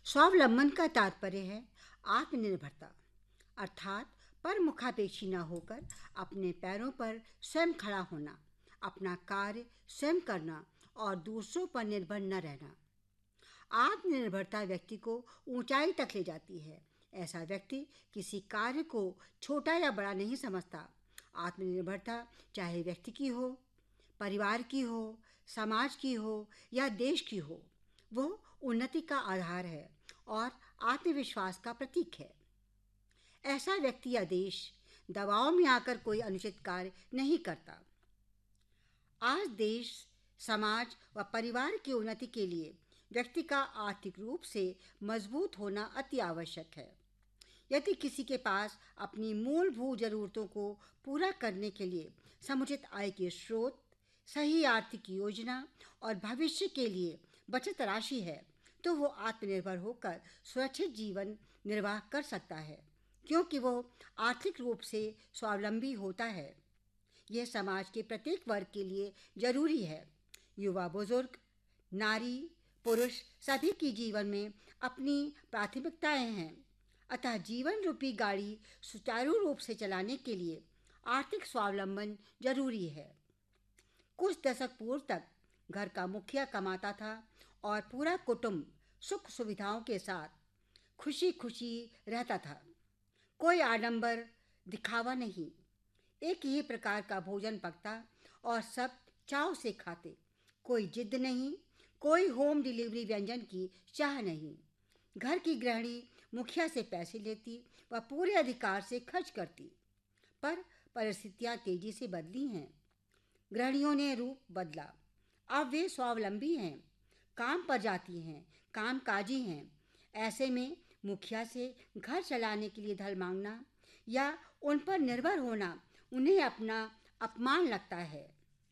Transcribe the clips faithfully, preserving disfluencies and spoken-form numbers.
स्वावलंबन का तात्पर्य है आत्मनिर्भरता, अर्थात परमुखापेक्षी न होकर अपने पैरों पर स्वयं खड़ा होना, अपना कार्य स्वयं करना और दूसरों पर निर्भर न रहना। आत्मनिर्भरता व्यक्ति को ऊंचाई तक ले जाती है। ऐसा व्यक्ति किसी कार्य को छोटा या बड़ा नहीं समझता। आत्मनिर्भरता चाहे व्यक्ति की हो, परिवार की हो, समाज की हो या देश की हो, वो उन्नति का आधार है और आत्मविश्वास का प्रतीक है। ऐसा व्यक्ति या देश दबाव में आकर कोई अनुचित कार्य नहीं करता। आज देश, समाज व परिवार की उन्नति के लिए व्यक्ति का आर्थिक रूप से मजबूत होना अति आवश्यक है। यदि किसी के पास अपनी मूलभूत जरूरतों को पूरा करने के लिए समुचित आय के स्रोत, सही आर्थिक योजना और भविष्य के लिए बचत राशि है, तो वो आत्मनिर्भर होकर सुरक्षित जीवन निर्वाह कर सकता है, क्योंकि वो आर्थिक रूप से स्वावलंबी होता है। यह समाज के प्रत्येक वर्ग के लिए जरूरी है। युवा, बुजुर्ग, नारी, पुरुष सभी की जीवन में अपनी प्राथमिकताएं हैं। अतः जीवन रूपी गाड़ी सुचारू रूप से चलाने के लिए आर्थिक स्वावलंबन जरूरी है। कुछ दशक पूर्व तक घर का मुखिया कमाता था और पूरा कुटुंब सुख सुविधाओं के साथ खुशी खुशी रहता था। कोई आडंबर, दिखावा नहीं। एक ही प्रकार का भोजन पकता और सब चाव से खाते। कोई जिद नहीं, कोई होम डिलीवरी व्यंजन की चाह नहीं। घर की गृहिणी मुखिया से पैसे लेती व पूरे अधिकार से खर्च करती। पर परिस्थितियां तेजी से बदली हैं। गृहिणियों ने रूप बदला। अब वे स्वावलंबी हैं, काम पर जाती हैं, कामकाजी हैं। ऐसे में मुखिया से घर चलाने के लिए धन मांगना या उन पर निर्भर होना उन्हें अपना अपमान लगता है।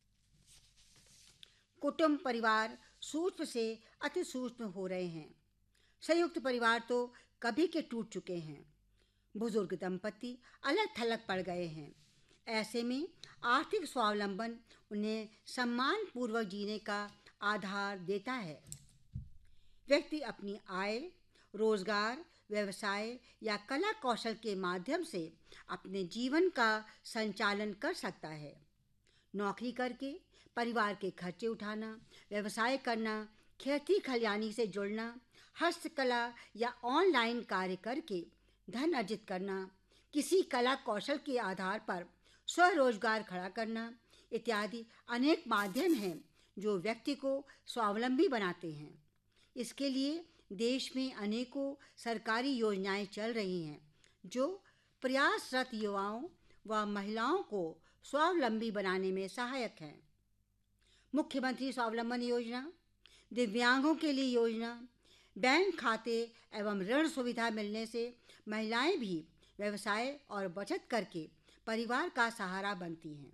कुटुंब परिवार सूक्ष्म से अति सूक्ष्म हो रहे हैं। संयुक्त परिवार तो कभी के टूट चुके हैं। बुजुर्ग दंपति अलग थलग पड़ गए हैं। ऐसे में आर्थिक स्वावलंबन उन्हें सम्मान पूर्वक जीने का आधार देता है। व्यक्ति अपनी आय, रोजगार, व्यवसाय या कला कौशल के माध्यम से अपने जीवन का संचालन कर सकता है। नौकरी करके परिवार के खर्चे उठाना, व्यवसाय करना, खेती खलियानी से जुड़ना, हस्तकला या ऑनलाइन कार्य करके धन अर्जित करना, किसी कला कौशल के आधार पर स्वरोजगार खड़ा करना इत्यादि अनेक माध्यम हैं जो व्यक्ति को स्वावलंबी बनाते हैं। इसके लिए देश में अनेकों सरकारी योजनाएं चल रही हैं जो प्रयासरत युवाओं व महिलाओं को स्वावलंबी बनाने में सहायक हैं। मुख्यमंत्री स्वावलंबन योजना, दिव्यांगों के लिए योजना, बैंक खाते एवं ऋण सुविधा मिलने से महिलाएं भी व्यवसाय और बचत करके परिवार का सहारा बनती हैं।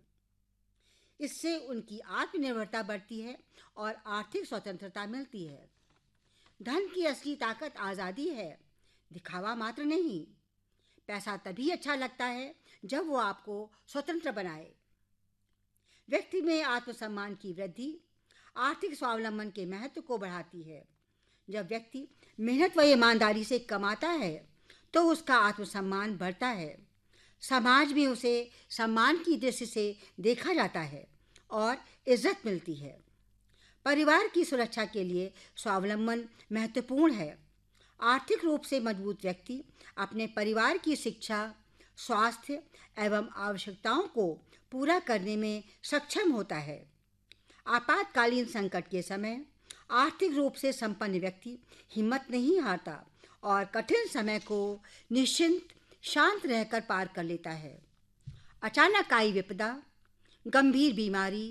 इससे उनकी आत्मनिर्भरता बढ़ती है और आर्थिक स्वतंत्रता मिलती है। धन की असली ताकत आज़ादी है, दिखावा मात्र नहीं। पैसा तभी अच्छा लगता है जब वो आपको स्वतंत्र बनाए। व्यक्ति में आत्मसम्मान की वृद्धि आर्थिक स्वावलंबन के महत्व को बढ़ाती है। जब व्यक्ति मेहनत व ईमानदारी से कमाता है तो उसका आत्मसम्मान बढ़ता है। समाज में उसे सम्मान की दृष्टि से देखा जाता है और इज्जत मिलती है। परिवार की सुरक्षा के लिए स्वावलंबन महत्वपूर्ण है। आर्थिक रूप से मजबूत व्यक्ति अपने परिवार की शिक्षा, स्वास्थ्य एवं आवश्यकताओं को पूरा करने में सक्षम होता है। आपातकालीन संकट के समय आर्थिक रूप से संपन्न व्यक्ति हिम्मत नहीं हारता और कठिन समय को निश्चिंत शांत रहकर पार कर लेता है। अचानक आई विपदा, गंभीर बीमारी,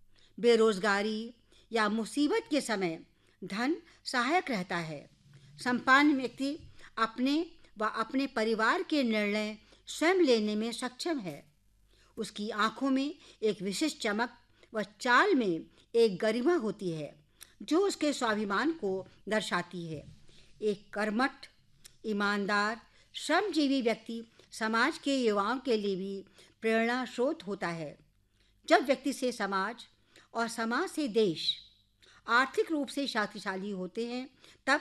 बेरोजगारी या मुसीबत के समय धन सहायक रहता है। संपन्न व्यक्ति अपने व अपने परिवार के निर्णय स्वयं लेने में सक्षम है। उसकी आंखों में एक विशिष्ट चमक व चाल में एक गरिमा होती है जो उसके स्वाभिमान को दर्शाती है। एक कर्मठ, ईमानदार, श्रमजीवी व्यक्ति समाज के युवाओं के लिए भी प्रेरणा स्रोत होता है। जब व्यक्ति से समाज और समाज से देश आर्थिक रूप से शक्तिशाली होते हैं, तब